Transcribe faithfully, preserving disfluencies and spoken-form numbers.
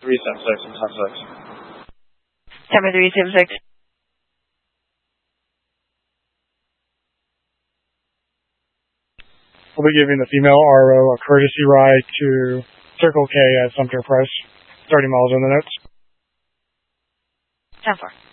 three seven six and ten six. September three seven six. We'll be giving the female R O a courtesy ride to Circle K at Sumter Price, thirty miles in the notes. ten four.